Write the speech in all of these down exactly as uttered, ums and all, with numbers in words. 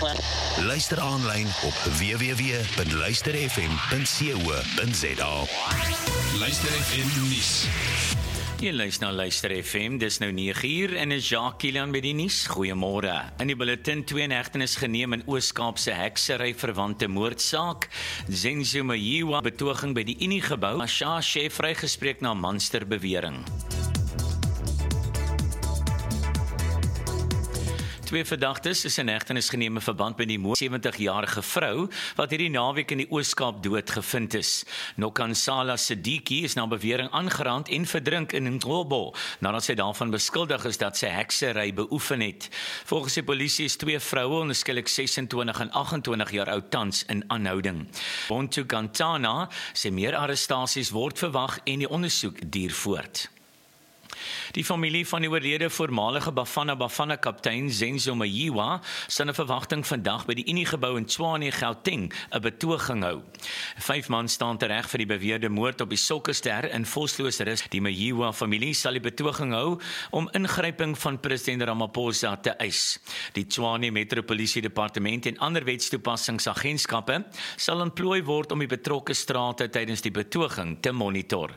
Luister aanlyn op w w w punt luister f m punt co punt z a. Luister F M nuus. Jy luister na Luister F M, dis nou nege uur en is Jacques Kilian by die nuus. Goeiemôre. In die bulletin twee inhegtenis geneem in Oos-Kaapse heksery verwante moordsaak. Zenzo Mayiwa betoging by die Unie-gebou. Asha chef vrygespreek na monster bewering. Twee verdagtes is in hegtenis geneem in verband met die moord sewentig-jarige vrou wat hierdie naweek in die Oos-Kaap dood gevind is. Nokansala Siddiqui is na bewering aangerand en verdrink in Ngcobo, nadat sy daarvan beskuldig is dat sy heksery beoefen het. Volgens die polisie is twee vroue onderskeidelik sesentwintig en agentwintig jaar oud tans in aanhouding. Bontu Kantana sê meer arrestasies word verwag en die ondersoek duur voort. Die familie van die oorlede voormalige Bafana Bafana kaptein Zenzo Mayiwa sal 'n verwagting vandag by die Unie-gebou in Tshwane, Gauteng 'n betoging hou. Vyf man staan tereg vir die beweerde moord op die sokkerster in Vosloorus. Die Mayiwa familie sal die betoging hou om ingryping van president Ramaphosa te eis. Die Tshwane Metropolisie Departement en ander wetstoepassingsagentskappe sal ontplooi word om die betrokke strate tydens die betoging te monitor.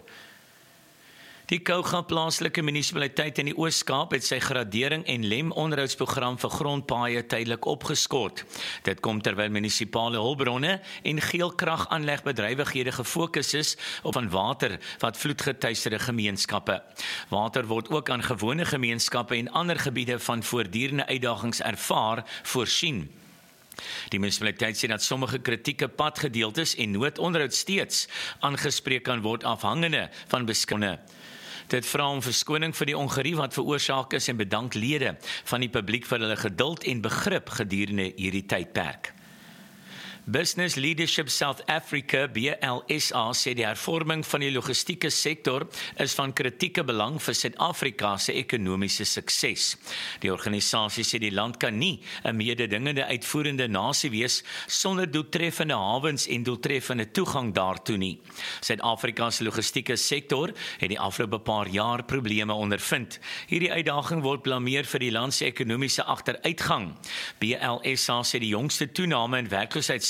Die Kouga plaaslike munisipaliteit in die Oos-Kaap het sy gradering en lem onderhoudsprogram vir grondpaaie tydelik opgeskort. Dit kom terwyl munisipale hulpbronne en geelkragaanlegbedrywighede gefokus is op van water wat vloedgetuisterde gemeenskappe. Water word ook aan gewone gemeenskappe en ander gebiede van voortdurende uitdagings ervaar voorsien. Die munisipaliteit sê dat sommige kritieke padgedeeltes en noodonderhoud steeds aangespreek kan word afhangende van beskikkinge. Dit vra om verskoning vir die ongerief wat veroorsaak is en bedank lede van die publiek vir hulle geduld en begrip gedurende hierdie tydperk. Business Leadership South Africa, B L S A, sê die hervorming van die logistieke sektor is van kritieke belang vir Suid-Afrika se ekonomiese sukses. Die organisasie sê die land kan nie 'n mededingende uitvoerende nasie wees sonder doeltreffende hawens en doeltreffende toegang daartoe nie. Suid-Afrika se logistieke sektor het die afgelope paar jaar probleme ondervind. Hierdie uitdaging word blameer vir die land se ekonomiese agteruitgang. B L S A sê die jongste toename in werkloosheid